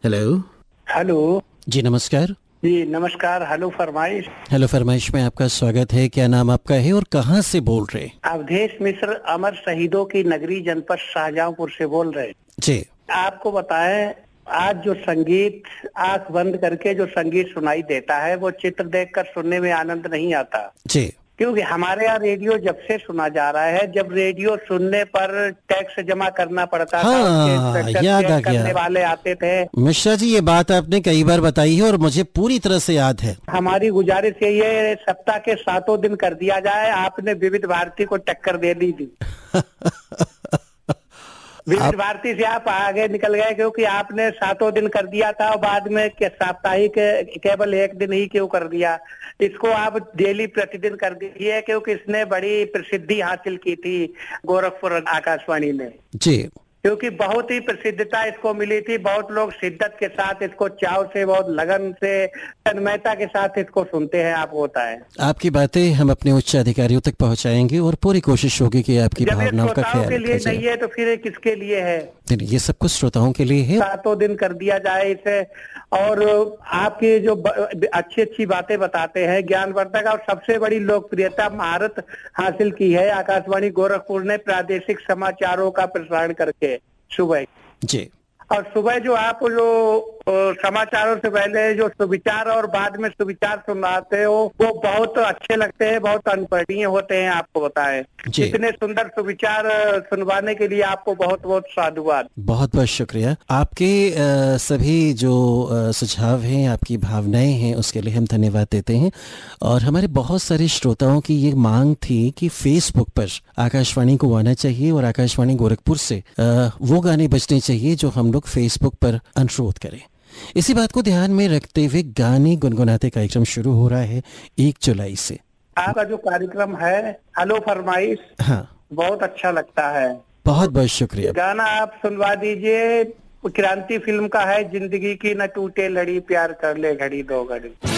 Hello. Hello जी नमस्कार। जी नमस्कार। Hello फरमाइश। हेलो फरमाइश में आपका स्वागत है। क्या नाम आपका है और कहाँ से बोल रहे? अवधेश मिश्र, अमर शहीदों की नगरी, जनपद शाहजहांपुर से बोल रहे। जी। आपको बताएं, आज जो संगीत आंख बंद करके जो संगीत सुनाई देता है वो चित्र देखकर सुनने में आनंद नहीं आता। जी। क्योंकि हमारे यहाँ रेडियो जब से सुना जा रहा है, जब रेडियो सुनने पर टैक्स जमा करना पड़ता था, उसके हाँ, इंस्पेक्टर याद आ चेक करने गया वाले आते थे। मिश्रा जी, ये बात आपने कई बार बताई है और मुझे पूरी तरह से याद है। हमारी गुजारिश है ये सप्ताह के 7 दिन कर दिया जाए। आपने विविध भारती को टक्कर दे दी थी। विविध भारती से आप आगे निकल गए, क्योंकि आपने 7 दिन कर दिया था और बाद में साप्ताहिक केवल 1 दिन ही क्यों कर दिया। इसको आप डेली प्रतिदिन कर दीजिए, क्योंकि इसने बड़ी प्रसिद्धि हासिल की थी गोरखपुर आकाशवाणी ने। जी। क्योंकि बहुत ही प्रसिद्धता इसको मिली थी। बहुत लोग शिद्दत के साथ इसको चाव से, बहुत लगन से, तन्मयता के साथ इसको सुनते हैं। आपको होता है, आपकी बातें हम अपने उच्च अधिकारियों तक पहुंचाएंगे और पूरी कोशिश होगी कि आपकी जब ये भावनाओं का श्रोताओं ख्याल के लिए रखा नहीं जाए। है तो फिर ये किसके लिए है? नहीं, ये सब कुछ श्रोताओं के लिए है। 7 दिन कर दिया जाए इसे। और आपकी जो अच्छी अच्छी बातें बताते हैं, ज्ञानवर्धक, और सबसे बड़ी लोकप्रियता महारत हासिल की है आकाशवाणी गोरखपुर ने प्रादेशिक समाचारों का प्रसारण करके सुबह। जी। और सुबह जो आप जो समाचारों से पहले जो सुविचार और बाद में सुविचार सुनाते हो, वो बहुत अच्छे लगते हैं, बहुत अनपढ़नीय होते हैं। आपको बताएं, इतने सुंदर सुविचार सुनवाने के लिए आपको बहुत बहुत साधुवाद। बहुत बहुत शुक्रिया। आपके सभी जो सुझाव हैं, आपकी भावनाएं हैं, उसके लिए हम धन्यवाद देते हैं। और हमारे बहुत सारे श्रोताओं की ये मांग थी कि फेसबुक पर आकाशवाणी को आना चाहिए और आकाशवाणी गोरखपुर से वो गाने बजने चाहिए जो हम लोग फेसबुक पर अनुरोध करें। इसी बात को ध्यान में रखते हुए गाने गुनगुनाते कार्यक्रम शुरू हो रहा है 1 जुलाई से। आपका जो कार्यक्रम है हेलो फरमाइश, हाँ, बहुत अच्छा लगता है। बहुत बहुत शुक्रिया। गाना आप सुनवा दीजिए, क्रांति फिल्म का है, जिंदगी की न टूटे लड़ी, प्यार कर ले घड़ी दो घड़ी।